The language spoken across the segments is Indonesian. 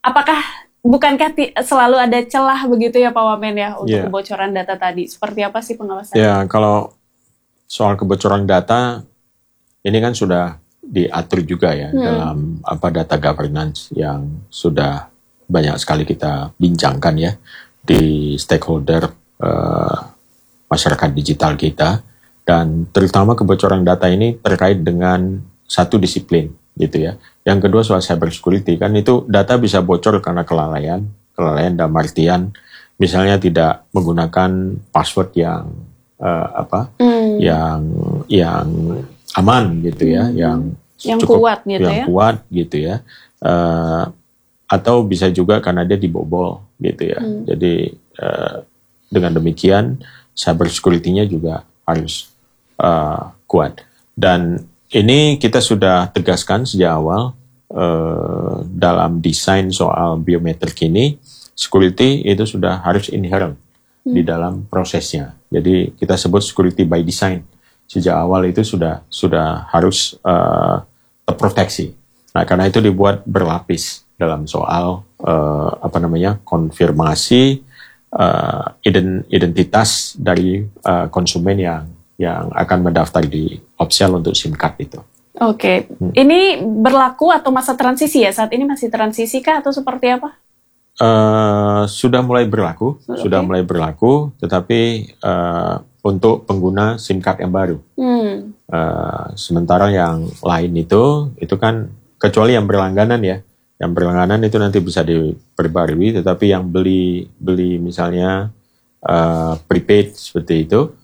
apakah bukankah selalu ada celah begitu ya Pak Wamen ya untuk kebocoran data tadi? Seperti apa sih pengawasannya? Ya, kalau soal kebocoran data ini kan sudah diatur juga ya dalam data governance yang sudah banyak sekali kita bincangkan ya di stakeholder masyarakat digital kita, dan terutama kebocoran data ini terkait dengan satu disiplin gitu ya. Yang kedua soal cyber security, kan itu data bisa bocor karena kelalaian dalam artian misalnya tidak menggunakan password yang yang aman gitu ya, yang cukup kuat gitu kuat gitu ya, atau bisa juga karena dia dibobol gitu ya. Jadi dengan demikian cyber security-nya juga harus kuat, dan ini kita sudah tegaskan sejak awal dalam desain soal biometrik ini, security itu sudah harus inherent di dalam prosesnya. Jadi kita sebut security by design. Sejak awal itu sudah harus terproteksi. Nah, karena itu dibuat berlapis dalam soal konfirmasi identitas dari konsumen yang akan mendaftar di Opsel untuk SIM card itu. Oke. Ini berlaku atau masa transisi ya? Saat ini masih transisi kah atau seperti apa? Sudah mulai berlaku, tetapi untuk pengguna SIM card yang baru. Sementara yang lain itu kan kecuali yang berlangganan ya. Yang berlangganan itu nanti bisa diperbarui, tetapi yang beli misalnya prepaid seperti itu,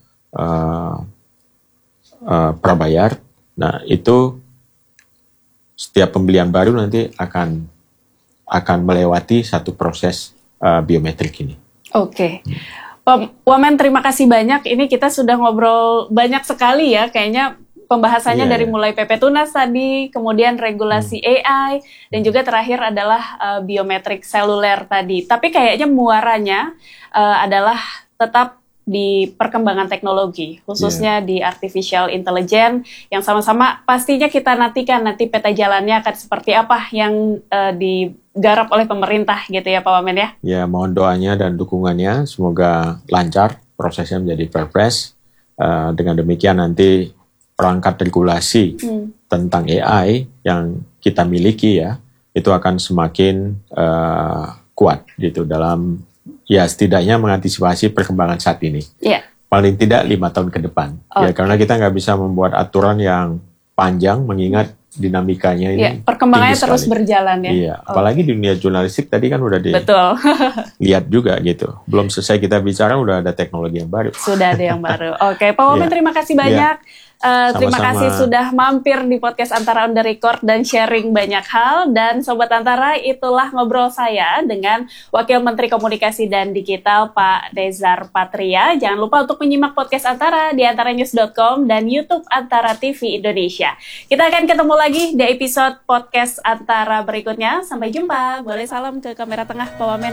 prabayar, nah itu setiap pembelian baru nanti akan melewati satu proses biometrik ini. Oke. Pak Wamen, terima kasih banyak. Ini kita sudah ngobrol banyak sekali ya, kayaknya pembahasannya dari mulai PP Tunas tadi, kemudian regulasi AI, dan juga terakhir adalah biometrik seluler tadi. Tapi kayaknya muaranya adalah tetap di perkembangan teknologi, khususnya di artificial intelligence, yang sama-sama pastinya kita nantikan nanti peta jalannya akan seperti apa yang digarap oleh pemerintah gitu ya Pak Wamen ya. Ya, mohon doanya dan dukungannya, semoga lancar prosesnya menjadi perpres. Dengan demikian nanti perangkat regulasi tentang AI yang kita miliki ya, itu akan semakin kuat gitu dalam setidaknya mengantisipasi perkembangan saat ini. Paling tidak 5 tahun ke depan. Ya, karena kita nggak bisa membuat aturan yang panjang mengingat dinamikanya ini. Perkembangannya terus berjalan ya. Iya, apalagi di dunia jurnalistik tadi kan udah lihat juga gitu. Belum selesai kita bicara udah ada teknologi yang baru. Sudah ada yang baru. Oke, Pak Wamen terima kasih banyak. Terima kasih sudah mampir di podcast Antara On The Record dan sharing banyak hal. Dan Sobat Antara, itulah ngobrol saya dengan Wakil Menteri Komunikasi dan Digital Pak Nezar Patria. Jangan lupa untuk menyimak podcast Antara di antaranews.com dan YouTube Antara TV Indonesia. Kita akan ketemu lagi di episode podcast Antara berikutnya. Sampai jumpa. Boleh salam ke kamera tengah Pak Wamen.